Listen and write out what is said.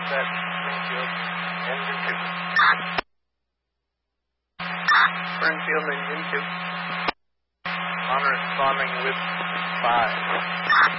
set, Springfield, engine 2. Springfield, engine 2. On responding with 5.